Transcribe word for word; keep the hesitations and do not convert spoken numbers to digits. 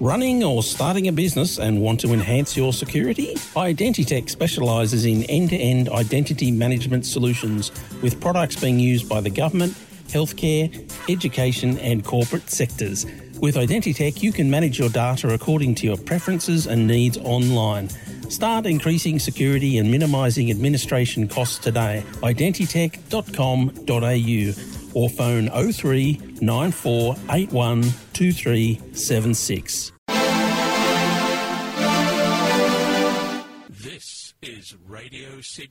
Running or starting a business and want to enhance your security? Identitech specialises in end-to-end identity management solutions with products being used by the government, healthcare, education and corporate sectors. With Identitech, you can manage your data according to your preferences and needs online. Start increasing security and minimising administration costs today. identitech dot com dot a u or phone oh three nine four eight one two three seven six. This is Radio Sydney.